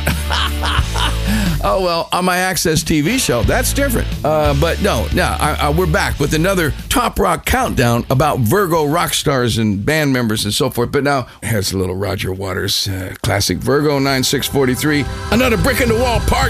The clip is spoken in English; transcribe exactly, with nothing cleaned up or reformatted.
Oh, well, on my Access T V show, that's different. Uh, but no, no, I, I, we're back with another Top Rock countdown about Virgo rock stars and band members and so forth. But now, here's a little Roger Waters uh, classic Virgo nine six forty-three. Another brick in the wall part